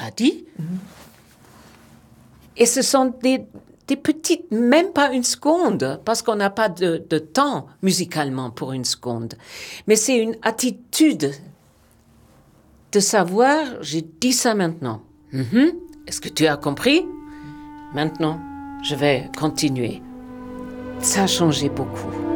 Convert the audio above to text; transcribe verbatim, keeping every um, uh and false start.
pas dit. Mm-hmm. Et ce sont des, des petites, même pas une seconde, parce qu'on n'a pas de, de temps musicalement pour une seconde. Mais c'est une attitude de savoir, j'ai dit ça maintenant. Mm-hmm. Est-ce que tu as compris? Maintenant, je vais continuer. Ça a changé beaucoup.